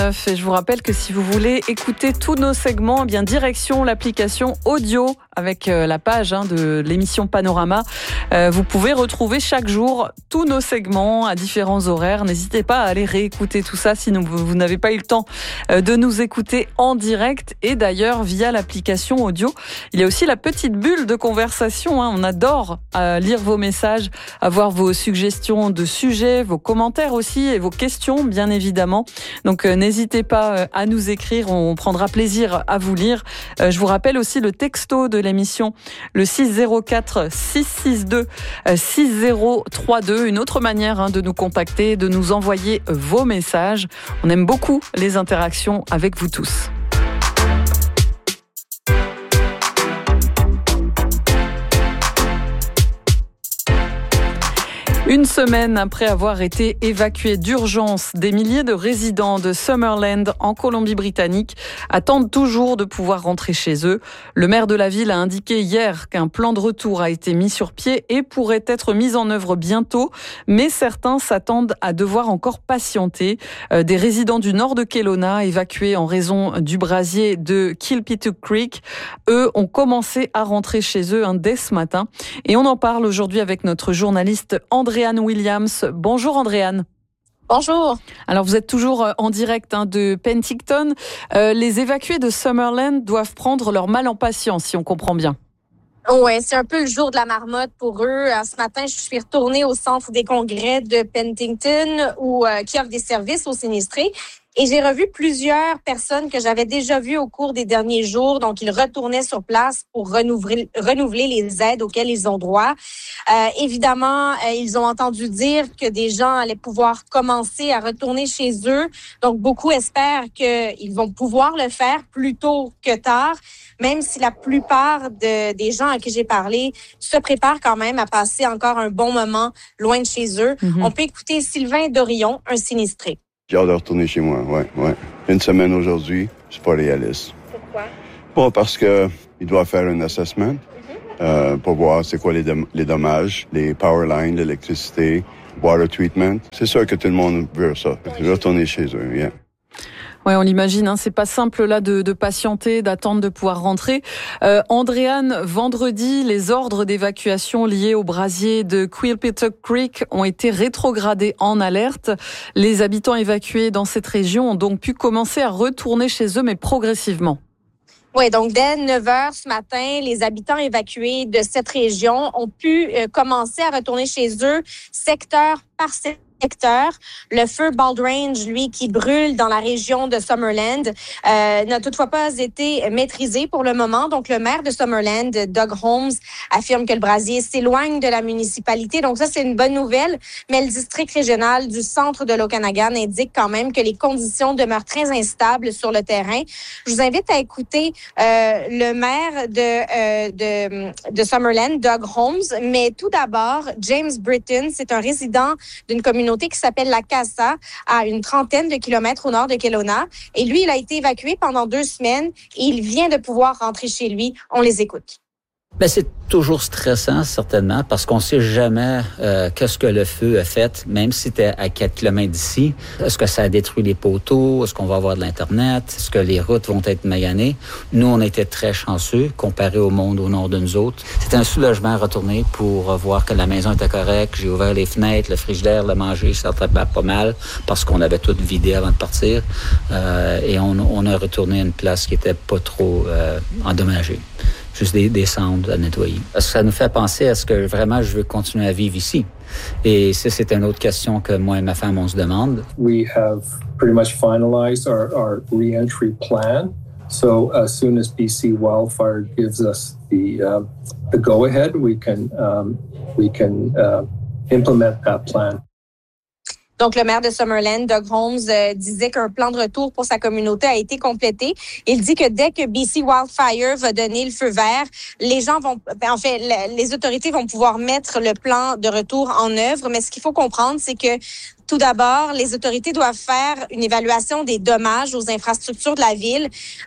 Et je vous rappelle que si vous voulez écouter tous nos segments, bien direction l'application audio avec la page de l'émission Panorama. Vous pouvez retrouver chaque jour tous nos segments à différents horaires. N'hésitez pas à aller réécouter tout ça si vous n'avez pas eu le temps de nous écouter en direct. Et d'ailleurs, via l'application audio, il y a aussi la petite bulle de conversation. On adore lire vos messages, avoir vos suggestions de sujets, vos commentaires aussi et vos questions, bien évidemment. Donc, n'hésitez pas à nous écrire, on prendra plaisir à vous lire. Je vous rappelle aussi le texto de l'émission, le 604 662 6032, une autre manière de nous contacter, de nous envoyer vos messages. On aime beaucoup les interactions avec vous tous. Une semaine après avoir été évacués d'urgence, des milliers de résidents de Summerland en Colombie-Britannique attendent toujours de pouvoir rentrer chez eux. Le maire de la ville a indiqué hier qu'un plan de retour a été mis sur pied et pourrait être mis en œuvre bientôt, mais certains s'attendent à devoir encore patienter. Des résidents du nord de Kelowna, évacués en raison du brasier de Kilpitu Creek, eux ont commencé à rentrer chez eux dès ce matin. Et on en parle aujourd'hui avec notre journaliste Andréane Williams. Bonjour Andréane. Bonjour. Alors vous êtes toujours en direct de Penticton. Les évacués de Summerland doivent prendre leur mal en patience, si on comprend bien. Oui, c'est un peu le jour de la marmotte pour eux. Ce matin, je suis retournée au centre des congrès de Penticton qui offre des services aux sinistrés. Et j'ai revu plusieurs personnes que j'avais déjà vues au cours des derniers jours. Donc, ils retournaient sur place pour renouveler les aides auxquelles ils ont droit. Évidemment, ils ont entendu dire que des gens allaient pouvoir commencer à retourner chez eux. Donc, beaucoup espèrent qu'ils vont pouvoir le faire plus tôt que tard, même si la plupart des gens à qui j'ai parlé se préparent quand même à passer encore un bon moment loin de chez eux. Mm-hmm. On peut écouter Sylvain Dorion, un sinistré. J'ai hâte de retourner chez moi, ouais. Une semaine aujourd'hui, je suis pas réaliste. Pourquoi? Pas parce que il doit faire un assessment pour voir c'est quoi les dommages, les power lines, l'électricité, water treatment. C'est sûr que tout le monde veut ça. Retourner chez eux, yeah. Ouais, on l'imagine, c'est pas simple là de patienter, d'attendre de pouvoir rentrer. Andréane, vendredi, les ordres d'évacuation liés au brasier de Kilpitu Creek ont été rétrogradés en alerte. Les habitants évacués dans cette région ont donc pu commencer à retourner chez eux, mais progressivement. Oui, donc dès 9h ce matin, les habitants évacués de cette région ont pu commencer à retourner chez eux, secteur par secteur. Le feu Bald Range, lui, qui brûle dans la région de Summerland, n'a toutefois pas été maîtrisé pour le moment. Donc, le maire de Summerland, Doug Holmes, affirme que le brasier s'éloigne de la municipalité. Donc, ça, c'est une bonne nouvelle. Mais le district régional du centre de l'Okanagan indique quand même que les conditions demeurent très instables sur le terrain. Je vous invite à écouter le maire de Summerland, Doug Holmes. Mais tout d'abord, James Britton, c'est un résident d'une communauté qui s'appelle la Casa, à une trentaine de kilomètres au nord de Kelowna. Et lui, il a été évacué pendant 2 semaines et il vient de pouvoir rentrer chez lui. On les écoute. C'est toujours stressant, certainement, parce qu'on sait jamais qu'est-ce que le feu a fait, même si c'était à 4 kilomètres d'ici. Est-ce que ça a détruit les poteaux? Est-ce qu'on va avoir de l'Internet? Est-ce que les routes vont être maganées? Nous, on était très chanceux, comparé au monde au nord de nous autres. C'était un soulagement à retourner pour voir que la maison était correcte. J'ai ouvert les fenêtres, le frigidaire, le manger, ça traitait pas mal, parce qu'on avait tout vidé avant de partir. Et on a retourné à une place qui était pas trop endommagée. Juste des cendres à nettoyer. Ça nous fait penser à ce que vraiment je veux continuer à vivre ici. Et ça, c'est une autre question que moi et ma femme, on se demande. We have pretty much finalized our re-entry plan. So as soon as BC Wildfire gives us the go-ahead, we can implement that plan. Donc, le maire de Summerland, Doug Holmes, disait qu'un plan de retour pour sa communauté a été complété. Il dit que dès que BC Wildfire va donner le feu vert, les autorités vont pouvoir mettre le plan de retour en œuvre. Mais ce qu'il faut comprendre, c'est que Tout d'abord, les autorités doivent faire une évaluation des dommages aux infrastructures de la ville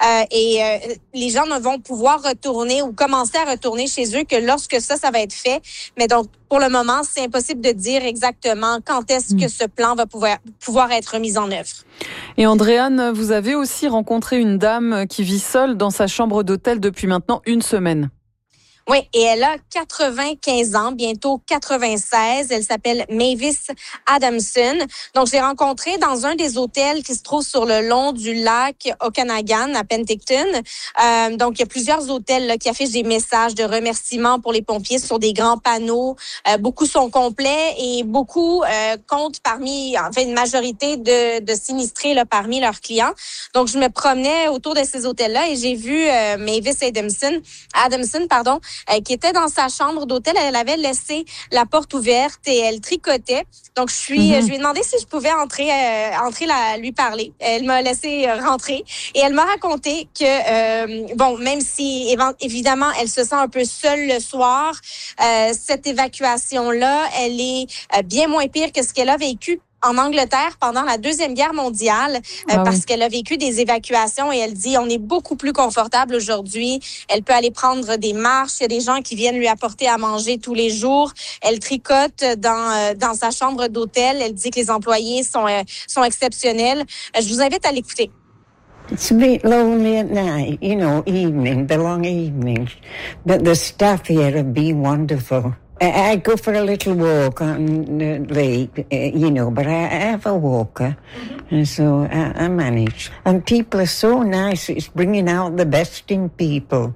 les gens ne vont pouvoir retourner ou commencer à retourner chez eux que lorsque ça va être fait. Mais donc, pour le moment, c'est impossible de dire exactement quand est-ce que ce plan va pouvoir être mis en œuvre. Et Andréane, vous avez aussi rencontré une dame qui vit seule dans sa chambre d'hôtel depuis maintenant une semaine. Oui, et elle a 95 ans, bientôt 96. Elle s'appelle Mavis Adamson. Donc, je l'ai rencontrée dans un des hôtels qui se trouve sur le long du lac Okanagan à Penticton. Donc, il y a plusieurs hôtels là, qui affichent des messages de remerciements pour les pompiers sur des grands panneaux. Beaucoup sont complets et beaucoup comptent une majorité de sinistrés là, parmi leurs clients. Donc, je me promenais autour de ces hôtels-là et j'ai vu Mavis Adamson, qui était dans sa chambre d'hôtel. Elle avait laissé la porte ouverte et elle tricotait. Donc, je lui ai demandé si je pouvais entrer lui parler. Elle m'a laissé rentrer et elle m'a raconté que, même si évidemment, elle se sent un peu seule le soir, cette évacuation-là, elle est bien moins pire que ce qu'elle a vécu en Angleterre pendant la Deuxième Guerre mondiale parce qu'elle a vécu des évacuations et elle dit on est beaucoup plus confortable aujourd'hui. Elle peut aller prendre des marches. Il y a des gens qui viennent lui apporter à manger tous les jours. Elle tricote dans sa chambre d'hôtel. Elle dit que les employés sont exceptionnels. Je vous invite à l'écouter. It's a bit lonely at night, the long evenings. But the staff here have been wonderful. I go for a little walk on the lake, but I have a walker, and so I manage. And people are so nice, it's bringing out the best in people.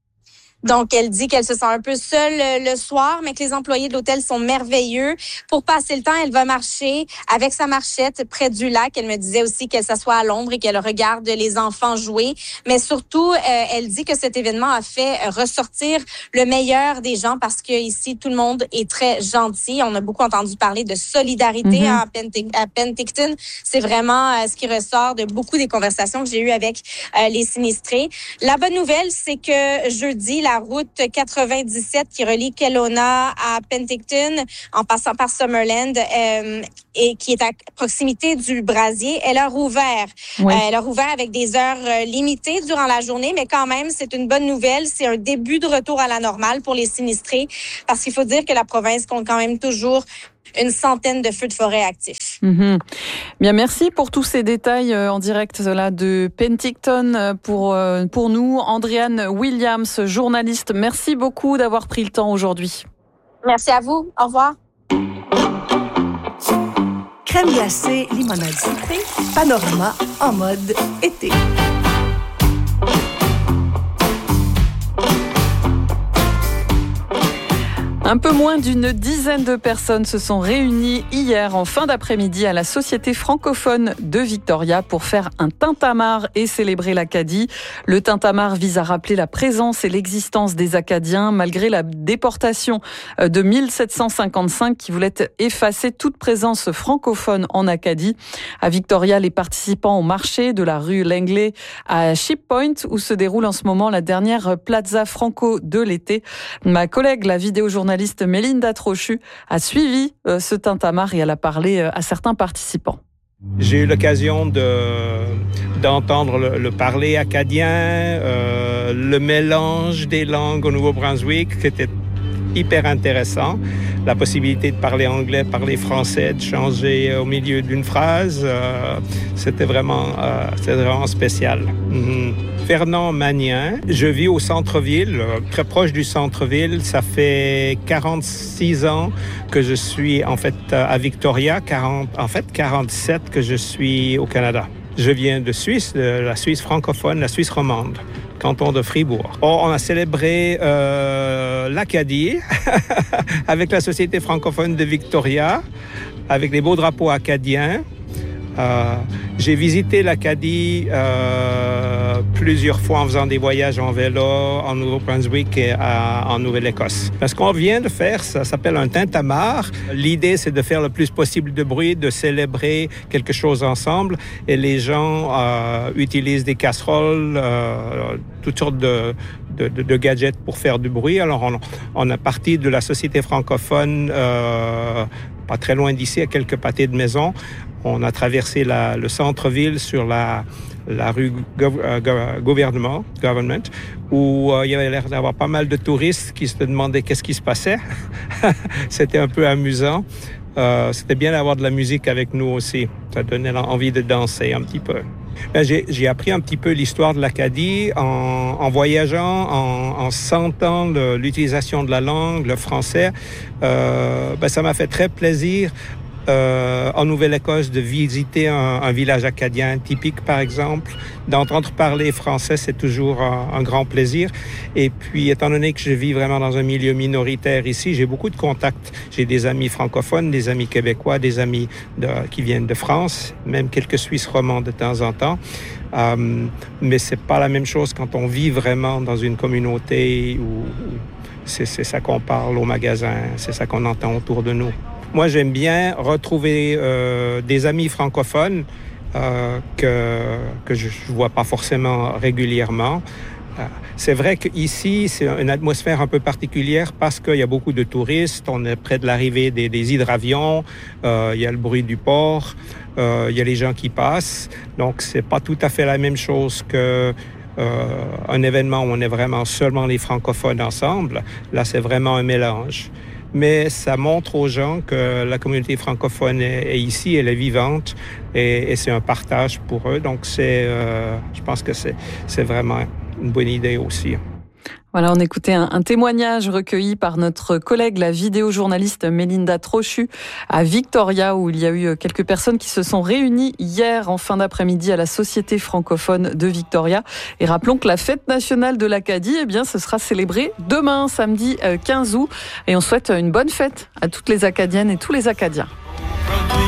Donc, elle dit qu'elle se sent un peu seule le soir, mais que les employés de l'hôtel sont merveilleux. Pour passer le temps, elle va marcher avec sa marchette près du lac. Elle me disait aussi qu'elle s'assoit à l'ombre et qu'elle regarde les enfants jouer. Mais surtout, elle dit que cet événement a fait ressortir le meilleur des gens parce que ici, tout le monde est très gentil. On a beaucoup entendu parler de solidarité à Penticton. C'est vraiment ce qui ressort de beaucoup des conversations que j'ai eues avec les sinistrés. La bonne nouvelle, c'est que jeudi, la route 97 qui relie Kelowna à Penticton en passant par Summerland et qui est à proximité du brasier, elle a rouvert. Oui. Elle a rouvert avec des heures limitées durant la journée, mais quand même, c'est une bonne nouvelle. C'est un début de retour à la normale pour les sinistrés parce qu'il faut dire que la province compte quand même toujours une centaine de feux de forêt actifs. Bien, merci pour tous ces détails en direct là de Penticton pour nous. Andréane Williams, journaliste, merci beaucoup d'avoir pris le temps aujourd'hui. Merci à vous. Au revoir. Crème glacée, limonade sucrée, Panorama en mode été. Un peu moins d'une dizaine de personnes se sont réunies hier en fin d'après-midi à la Société francophone de Victoria pour faire un tintamarre et célébrer l'Acadie. Le tintamarre vise à rappeler la présence et l'existence des Acadiens malgré la déportation de 1755 qui voulait effacer toute présence francophone en Acadie. À Victoria, les participants ont marché de la rue Langley à Ship Point où se déroule en ce moment la dernière plaza franco de l'été. Ma collègue, la vidéojournaliste Mélinda Trochu a suivi ce tintamarre et elle a parlé à certains participants. J'ai eu l'occasion d'entendre le parler acadien, le mélange des langues au Nouveau-Brunswick, qui était hyper intéressant. La possibilité de parler anglais, parler français, de changer au milieu d'une phrase, c'était vraiment spécial. Fernand Magnin, je vis au centre-ville, très proche du centre-ville. Ça fait 46 ans que je suis en fait à Victoria, 47 que je suis au Canada. Je viens de Suisse, de la Suisse francophone, la Suisse romande, canton de Fribourg. On a célébré l'Acadie avec la Société francophone de Victoria, avec les beaux drapeaux acadiens. J'ai visité l'Acadie plusieurs fois en faisant des voyages en vélo en Nouveau-Brunswick et en Nouvelle-Écosse. Ce qu'on vient de faire, ça s'appelle un tintamarre. L'idée, c'est de faire le plus possible de bruit, de célébrer quelque chose ensemble. Et les gens utilisent des casseroles, toutes sortes de gadgets pour faire du bruit. Alors, on a parti de la Société francophone, pas très loin d'ici, à quelques pâtés de maison. On a traversé le centre-ville sur la rue Government, où il y avait l'air d'avoir pas mal de touristes qui se demandaient qu'est-ce qui se passait. C'était un peu amusant. C'était bien d'avoir de la musique avec nous aussi. Ça donnait envie de danser un petit peu. J'ai appris un petit peu l'histoire de l'Acadie en voyageant, en sentant l'utilisation de la langue, le français. Ça m'a fait très plaisir en Nouvelle-Écosse de visiter un village acadien typique, par exemple. D'entendre parler français, c'est toujours un grand plaisir. Et puis, étant donné que je vis vraiment dans un milieu minoritaire ici, j'ai beaucoup de contacts. J'ai des amis francophones, des amis québécois, des amis qui viennent de France, même quelques Suisses romands de temps en temps. Mais c'est pas la même chose quand on vit vraiment dans une communauté où c'est ça qu'on parle au magasin, c'est ça qu'on entend autour de nous. Moi, j'aime bien retrouver des amis francophones que je vois pas forcément régulièrement. C'est vrai qu'ici, c'est une atmosphère un peu particulière parce qu'il y a beaucoup de touristes. On est près de l'arrivée des hydravions. Il y a le bruit du port. Il y a les gens qui passent. Donc, c'est pas tout à fait la même chose que un événement où on est vraiment seulement les francophones ensemble. Là, c'est vraiment un mélange. Mais ça montre aux gens que la communauté francophone est ici, elle est vivante et c'est un partage pour eux. Donc, je pense que c'est vraiment une bonne idée aussi. Voilà, on écoutait un témoignage recueilli par notre collègue, la vidéojournaliste Mélinda Trochu, à Victoria, où il y a eu quelques personnes qui se sont réunies hier en fin d'après-midi à la Société francophone de Victoria. Et rappelons que la fête nationale de l'Acadie, ce sera célébrée demain, samedi 15 août. Et on souhaite une bonne fête à toutes les Acadiennes et tous les Acadiens.